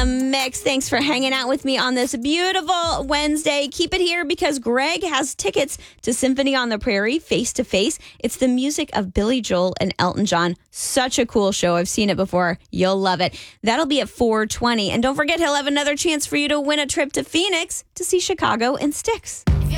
the mix. Thanks for hanging out with me on this beautiful Wednesday. Keep it here because Greg has tickets to Symphony on the Prairie face to face. It's the music of Billy Joel and Elton John. Such a cool show. I've seen it before. You'll love it. That'll be at 4:20. And don't forget, he'll have another chance for you to win a trip to Phoenix to see Chicago and Styx.